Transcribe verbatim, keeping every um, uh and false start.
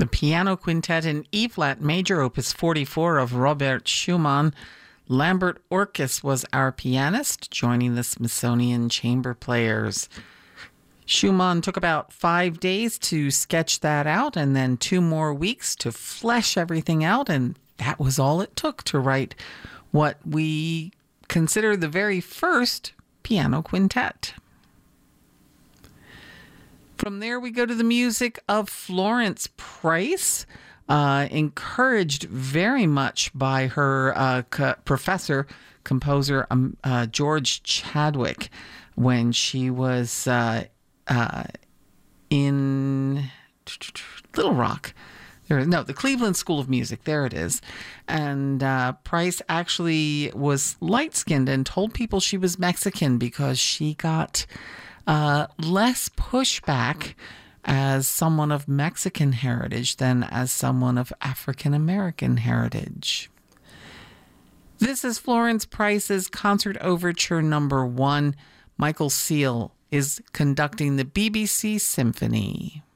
The piano quintet in E-flat major, opus forty-four of Robert Schumann. Lambert Orkis was our pianist, joining the Smithsonian Chamber Players. Schumann took about five days to sketch that out and then two more weeks to flesh everything out, and that was all it took to write what we consider the very first piano quintet. From there, we go to the music of Florence Price, uh, encouraged very much by her uh, co- professor, composer um, uh, George Chadwick, when she was uh, uh, in Little Rock. There, no, the Cleveland School of Music. There it is. And uh, Price actually was light-skinned and told people she was Mexican because she got uh, less pushback as someone of Mexican heritage than as someone of African-American heritage. This is Florence Price's Concert Overture Number One. Michael Seal is conducting the B B C Symphony.